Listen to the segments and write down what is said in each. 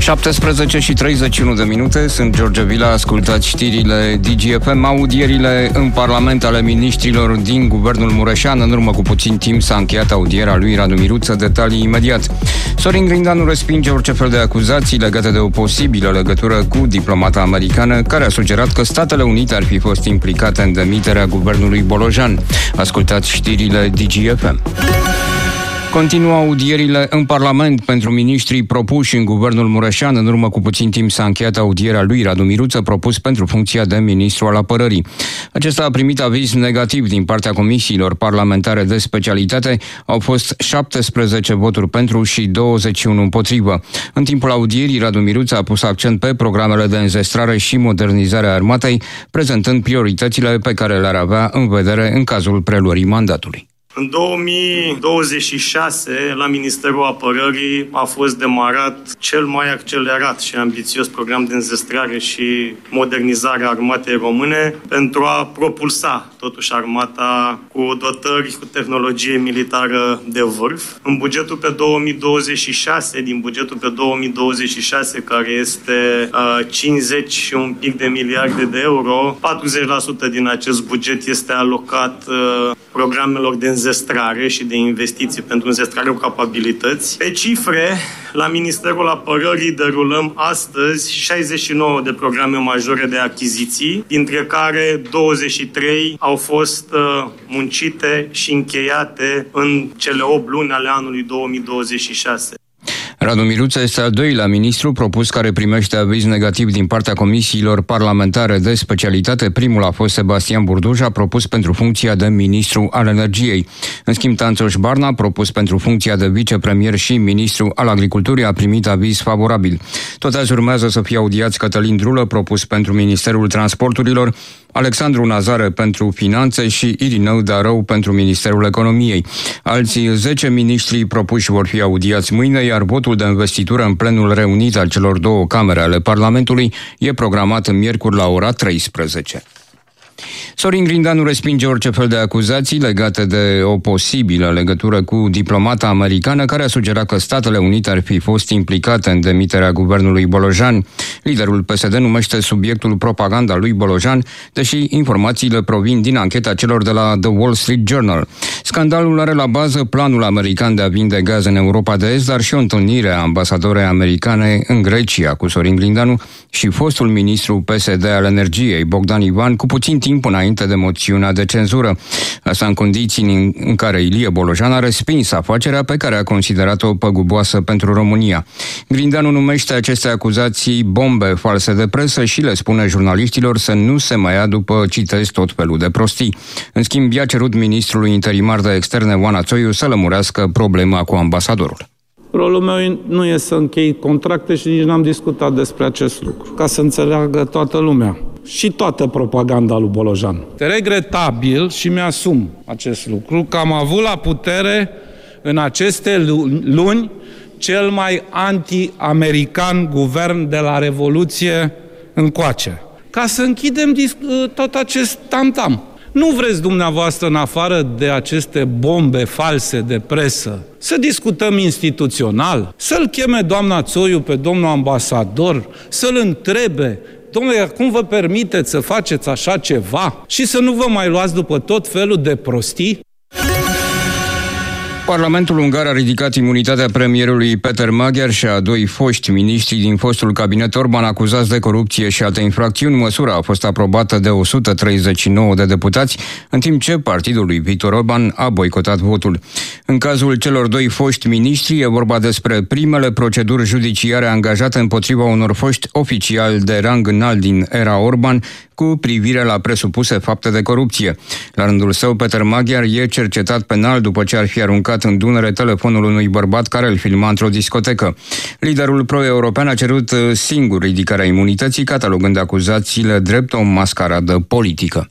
17 și 31 de minute, sunt George Vila, ascultați știrile DGFM. Audierile în Parlament ale miniștrilor din Guvernul Mureșan. În urmă cu puțin timp s-a încheiat audierea lui Radu Miruță, detalii imediat. Sorin Grindanu respinge orice fel de acuzații legate de o posibilă legătură cu diplomata americană, care a sugerat că Statele Unite ar fi fost implicate în demiterea guvernului Bolojan. Ascultați știrile DGFM. Continuă audierile în Parlament pentru miniștrii propuși în Guvernul Mureșan. În urmă cu puțin timp s-a încheiat audierea lui Radu Miruță, propus pentru funcția de ministru al apărării. Acesta a primit aviz negativ din partea comisiilor parlamentare de specialitate. Au fost 17 voturi pentru și 21 împotrivă. În timpul audierii, Radu Miruță a pus accent pe programele de înzestrare și modernizare a armatei, prezentând prioritățile pe care le-ar avea în vedere în cazul preluării mandatului. În 2026, la Ministerul Apărării a fost demarat cel mai accelerat și ambițios program de înzestrare și modernizare a armatei române pentru a propulsa totuși armata cu dotări cu tehnologie militară de vârf. În bugetul pe 2026, din bugetul pe 2026, care este 50 și un pic de miliarde de euro, 40% din acest buget este alocat programelor de înzestrare și de investiții pentru înzestrare cu capabilități. Pe cifre, la Ministerul Apărării derulăm astăzi 69 de programe majore de achiziții, dintre care 23 au fost muncite și încheiate în cele 8 luni ale anului 2026. Radu Miruță este al doilea ministru propus care primește aviz negativ din partea comisiilor parlamentare de specialitate. Primul a fost Sebastian Burduja, propus pentru funcția de ministru al energiei. În schimb, Tanțoș Barna, propus pentru funcția de vicepremier și ministru al agriculturii, a primit aviz favorabil. Tot azi urmează să fie audiați Cătălin Drulă, propus pentru Ministerul Transporturilor, Alexandru Nazare pentru Finanțe și Irineu Darău pentru Ministerul Economiei. Alții 10 miniștri propuși vor fi audiați mâine, iar votul de investitură în plenul reunit al celor două camere ale Parlamentului e programat miercuri la ora 13. Sorin Grindanu respinge orice fel de acuzații legate de o posibilă legătură cu diplomata americană care a sugerat că Statele Unite ar fi fost implicate în demiterea guvernului Bolojan. Liderul PSD numește subiectul propaganda lui Bolojan, deși informațiile provin din ancheta celor de la The Wall Street Journal. Scandalul are la bază planul american de a vinde gaz în Europa de Est, dar și o întâlnire a ambasadorei americane în Grecia cu Sorin Grindanu și fostul ministru PSD al energiei, Bogdan Ivan, cu puțin timp înainte de moțiunea de cenzură. Asta în condiții în care Ilie Bolojan a respins afacerea pe care a considerat-o păguboasă pentru România. Grindanu numește aceste acuzații bombe false de presă și le spune jurnaliștilor să nu se mai ia după, citez, tot felul de prostii. În schimb, i-a cerut ministrului interimar de externe, Oana Țoiu, să lămurească problema cu ambasadorul. Rolul meu nu e să închei contracte și nici n-am discutat despre acest lucru, ca să înțeleagă toată lumea și toată propaganda lui Bolojan. Regretabil, și mi-asum acest lucru, că am avut la putere în aceste luni cel mai anti-american guvern de la Revoluție încoace. Ca să închidem tot acest tam-tam. Nu vreți dumneavoastră, în afară de aceste bombe false de presă, să discutăm instituțional, să-l cheme doamna Țoiu pe domnul ambasador, să-l întrebe: domnule, cum vă permiteți să faceți așa ceva? Și să nu vă mai luați după tot felul de prostii? Parlamentul ungar a ridicat imunitatea premierului Peter Magyar și a doi foști miniștri din fostul cabinet Orban acuzați de corupție și alte infracțiuni. Măsura a fost aprobată de 139 de deputați, în timp ce partidul lui Viktor Orban a boicotat votul. În cazul celor doi foști miniștri e vorba despre primele proceduri judiciare angajate împotriva unor foști oficiali de rang înalt din era Orban cu privire la presupuse fapte de corupție. La rândul său, Peter Magyar e cercetat penal după ce ar fi aruncat în Dunăre telefonul unui bărbat care îl filma într-o discotecă. Liderul pro-european a cerut singur ridicarea imunității, catalogând acuzațiile drept o mascaradă politică.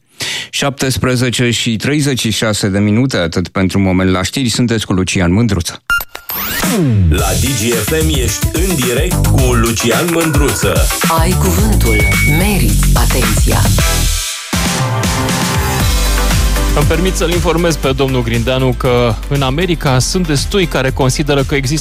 17 și 36 de minute, atât pentru moment la știri, sunteți cu Lucian Mândruță. La DGFM ești în direct cu Lucian Mândruță. Ai cuvântul, meriți atenția. Îmi permit să-l informez pe domnul Grindanu că în America sunt destui care consideră că există